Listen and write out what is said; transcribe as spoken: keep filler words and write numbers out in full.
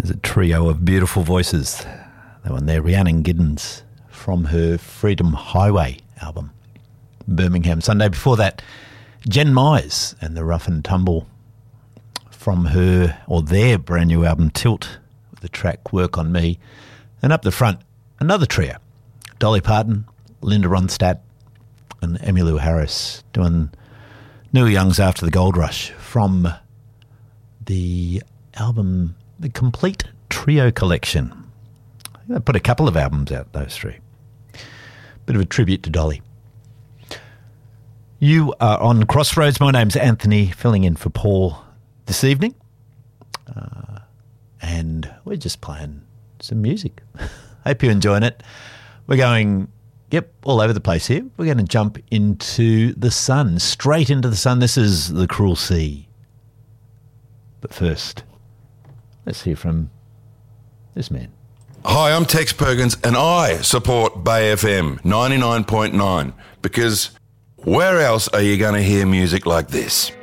There's a trio of beautiful voices. That one there, Rhiannon Giddens, from her Freedom Highway album, Birmingham Sunday. Before that, Jen Myers and the Rough and Tumble from her, or their brand new album, Tilt, with the track Work on Me. And up the front, another trio, Dolly Parton, Linda Ronstadt and Emmylou Harris, doing Neil Young's After the Gold Rush from the album The Complete Trio Collection. They put a couple of albums out, those three. Bit of a tribute to Dolly. You are on Crossroads. My name's Anthony, filling in for Paul this evening. Uh, and we're just playing some music. Hope you're enjoying it. We're going, yep, all over the place here. We're going to jump into the sun, straight into the sun. This is The Cruel Sea. But first, let's hear from this man. Hi, I'm Tex Perkins, and I support Bay F M ninety-nine point nine because where else are you going to hear music like this?